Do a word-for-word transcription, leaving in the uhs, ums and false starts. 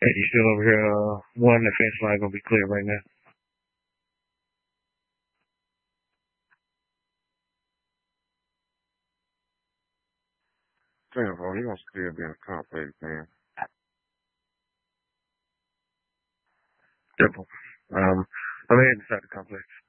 Hey, you still over here? Uh, one, the fence line gonna be clear right now. Damn, bro, you gonna still be in the complex, man. Simple. Um, I'm heading inside the complex.